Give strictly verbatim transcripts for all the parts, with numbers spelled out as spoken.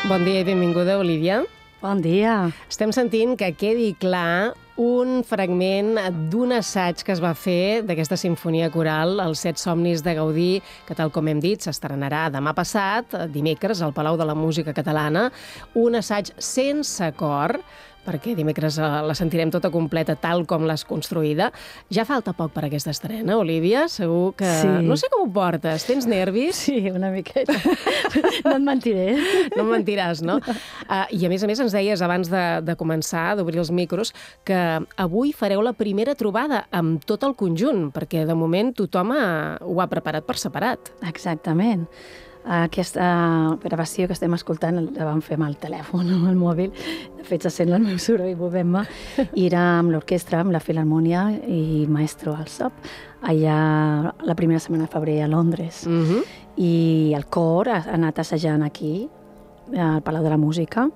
Bon dia i benvinguda, Olivia. Bon dia. Estem sentint que quedi clar un fragment d'un assaig que es va fer d'aquesta sinfonia coral, els Set somnis de Gaudí, que tal com hem dit s'estrenarà demà passat, dimecres, al Palau de la Música Catalana, un assaig sense cor, perquè dimecres la sentirem tota completa tal com l'has construïda. Ja falta poc per aquesta estrena, Olivia, segur que... Sí. No sé com ho portes, tens nervis? Sí, una miqueta. No et mentiré. No em mentiràs, no? Uh, I a més a més ens deies abans de, de començar, d'obrir els micros, que avui fareu la primera trobada amb tot el conjunt, perquè de moment tothom ha, ho ha preparat per separat. Exactament. Aquesta gravació que estem escoltant la vam fer amb el telèfon, amb el mòbil. De fet, se sent el meu soroll movent-me. I era amb l'orquestra, amb la Filharmonia i Maestro Alsop, allà la primera setmana de febrer a Londres. Uh-huh. I el cor ha anat assajant aquí, al Palau de la Música,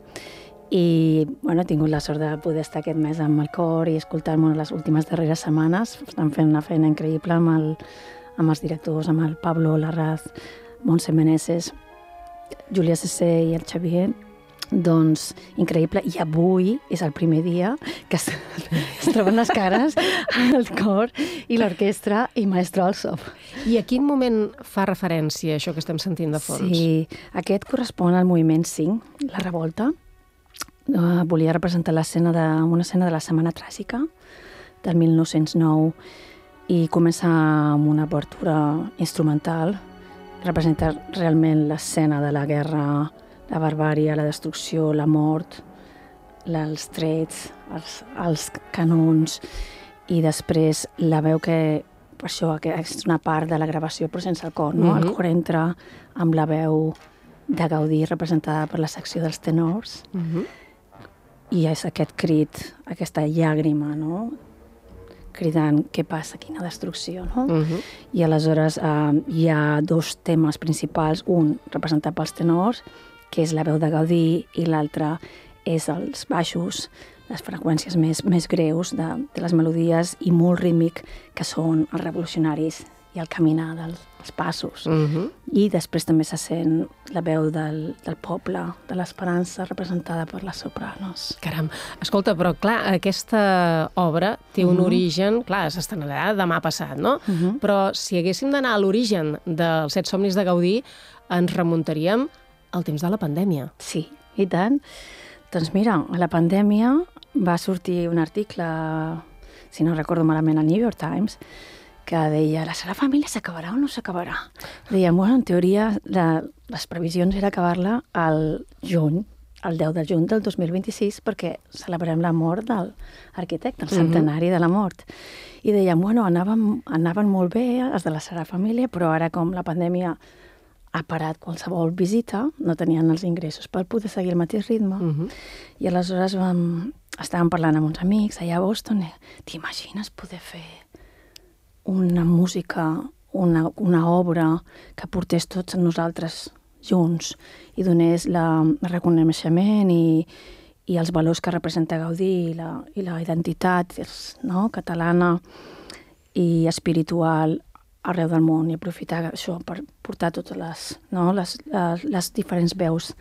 i bueno, he tingut la sort de poder estar aquest mes amb el cor i escoltar-me les últimes darreres setmanes. Estan fent una feina increïble amb, el, amb els directors, amb el Pablo Larraz, Montse Meneses, Júlia Cessé i el Xavier. Doncs increïble. I avui és el primer dia que es, es troben les cares el cor i l'orquestra i Maestro Alsop. I a quin moment fa referència a això que estem sentint de fons? Sí, aquest correspon al moviment cinc, la revolta. Uh, volia representar l'escena de, una escena de la Setmana Tràgica del mil nou-cents nou i comença amb una obertura instrumental. Representa realment l'escena de la guerra, la barbària, la destrucció, la mort, els trets, els, els canons, i després la veu que, per això, que és una part de la gravació però sense el cor, no? Uh-huh. El cor entra amb la veu de Gaudí representada per la secció dels tenors, Uh-huh. i és aquest crit, aquesta llàgrima, no? Cridant què passa, quina destrucció, no? Uh-huh. I aleshores eh, hi ha dos temes principals, un representat pels tenors, que és la veu de Gaudí, i l'altre és els baixos, les freqüències més, més greus de, de les melodies i molt rítmic, que són els revolucionaris i el caminar dels, dels passos. Uh-huh. I després també se sent la veu del, del poble, de l'esperança representada per les sopranos. Caram, escolta, però clar, aquesta obra té un Mhm. origen, clar, s'estrenarà demà passat, no? Mhm. Però si haguéssim d'anar a l'origen dels Set somnis de Gaudí, ens remuntaríem al temps de la pandèmia. Sí, i tant. Doncs mira, a la pandèmia va sortir un article, si no recordo malament, al New York Times, que deia, la Sagrada Família s'acabarà o no s'acabarà? Deia, bueno, en teoria, la, les previsions era acabar-la al juny, el deu de juny del dos mil vint-i-sis, perquè celebrem la mort del arquitecte, el centenari de la mort. I deien, bueno, anaven, anaven molt bé els de la Sagrada Família, però ara com la pandèmia ha parat qualsevol visita, no tenien els ingressos per poder seguir el mateix ritme. Uh-huh. I aleshores vam, estàvem parlant amb uns amics allà a Boston i t'imagines poder fer una música, una, una obra que portés tots nosaltres junts i donés la, el reconeixement i, i els valors que representa Gaudí i la, i la identitat, no?, catalana i espiritual arreu del món, i aprofitar això per portar totes les, no, les, les, les diferents veus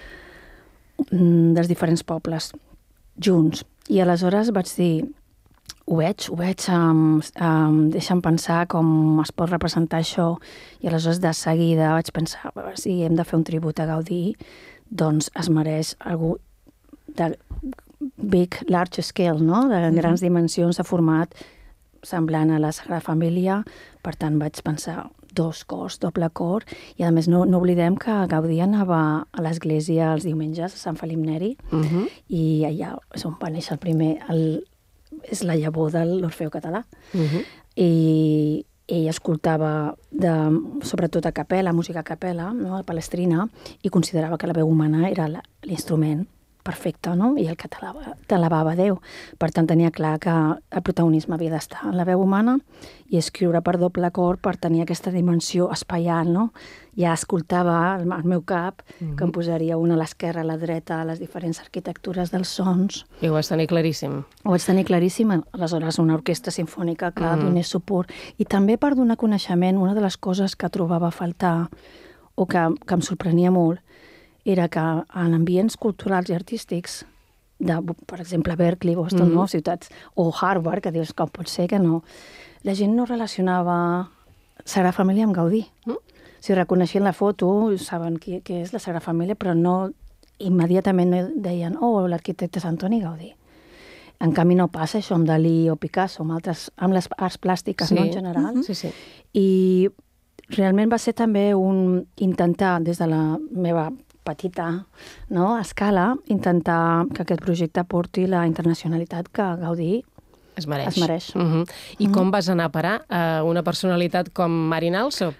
dels diferents pobles junts. I aleshores vaig dir, ho veig, ho veig, um, um, deixa'm pensar com es pot representar això. I aleshores de seguida vaig pensar, si hem de fer un tribut a Gaudí, doncs es mereix algú de big, large scale, no?, de grans dimensions, de format semblant a la Sagrada Família. Per tant, vaig pensar dos cors, doble cor, i a més no, no oblidem que Gaudí anava a l'església els diumenges a Sant Felip Neri, Uh-huh. i allà és on va néixer el primer, el, és la llavor de l'Orfeu català. Uh-huh. I ell escoltava de, sobretot a capella, música a capella, no?, a Palestrina, i considerava que la veu humana era la, l'instrument perfecte, no?, i el que t'elevava a Déu. Per tant, tenia clar que el protagonisme havia d'estar en la veu humana i escriure per doble cor per tenir aquesta dimensió espaial, no? Ja escoltava al meu cap Mhm. que em posaria una a l'esquerra, a la dreta, a les diferents arquitectures dels sons. I ho vas tenir claríssim. Ho vaig tenir claríssim, aleshores una orquestra sinfònica que Mhm. donés suport. I també per donar coneixement, una de les coses que trobava a faltar o que, que em sorprenia molt era que en ambients culturals i artístics, de, per exemple, Berkeley, Boston, mm -hmm. no? ciutats, o Harvard, que dius, com pot ser que no? La gent no relacionava Sagrada Família amb Gaudí. Mm? Si reconeixien la foto, saben qui, qui és la Sagrada Família, però no immediatament deien, oh, l'arquitecte és Antoni Gaudí. En canvi no passa això amb Dalí o Picasso, amb, altres, amb les arts plàstiques, sí. no, en general. Mm -hmm. sí, sí. I realment va ser també un intentar, des de la meva petita no, escala, intentar que aquest projecte porti la internacionalitat que Gaudí es mereix. Es mereix. Uh -huh. I uh -huh. com vas anar a parar a una personalitat com Marin Alsop?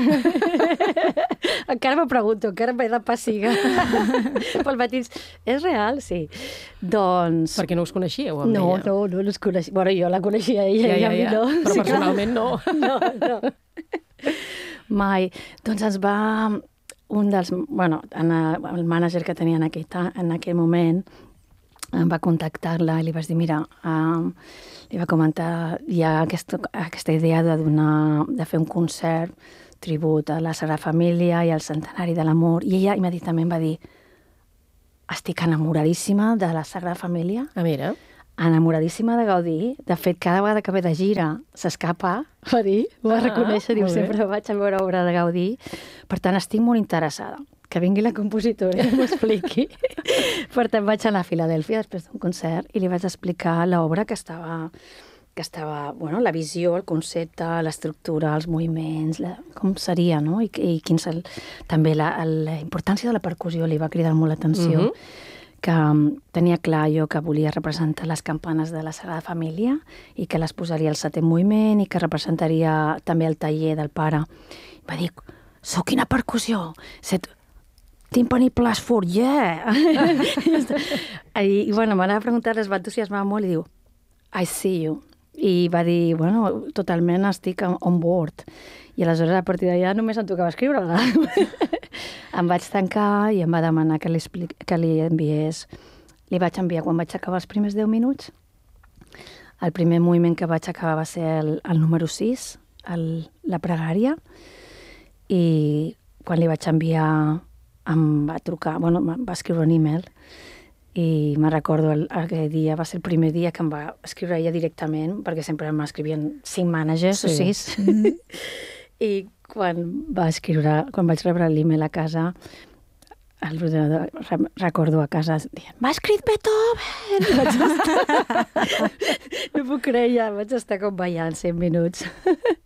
Encara m'ho pregunto, encara m'he de passigar. Pel matí, és real? Sí. Doncs... Perquè no us coneixíeu amb no, ella? No, no, no us coneixia. Bueno, jo la coneixia ella, ja, i ja, a mi ja. no. Però sí, personalment no. No, no. Mai. Doncs ens va... Un dels... Bueno, el mànager que tenia en aquell, en aquell moment em va contactar-la i li vaig dir, mira, um, li va comentar, hi ha aquesta, aquesta idea de, donar, de fer un concert tribut a la Sagrada Família i al centenari de l'amor, i ella immediatament va dir, estic enamoradíssima de la Sagrada Família, ah, mira. enamoradíssima de Gaudí, de fet, cada vegada que ve de gira s'escapa, va dir, ho va ah, reconèixer, diu, sempre vaig a veure obra de Gaudí, per tant, estic molt interessada. Que vingui la compositora i m'ho expliqui. Per tant, vaig anar a Filadèlfia després d'un concert i li vaig explicar l'obra que estava, que estava, bueno, la visió, el concepte, l'estructura, els moviments, la, com seria, no? I, i quins el, també la, la importància de la percussió li va cridar molt l'atenció, uh -huh. que um, tenia clar jo que volia representar les campanes de la Sagrada Família i que les posaria al setè moviment i que representaria també el taller del pare. Va dir, sou quina percussió! Set... Timpani plus four, yeah! I, i bueno, m'anava a preguntar, es va entusiasmar molt i diu, I see you. I va dir, bueno, totalment estic on board. I aleshores, a partir d'allà, només em tocava escriure-la. Em vaig tancar i em va demanar que li, que li enviés... Li vaig enviar quan vaig acabar els primers deu minuts. El primer moviment que vaig acabar va ser el, el número sis, el, la pregària, i quan li vaig enviar em va trucar, bueno, em va escriure un e-mail i me'n recordo el, aquell dia, va ser el primer dia que em va escriure ella directament, perquè sempre m'escrivien cinc managers sí. o sis. Mm. I quan va escriure, quan vaig rebre l'e-mail a casa, el l'ordinador, recordo a casa dient, m'ha escrit Beethoven! Vaig estar... no puc creure, vaig estar com ballant cent minuts.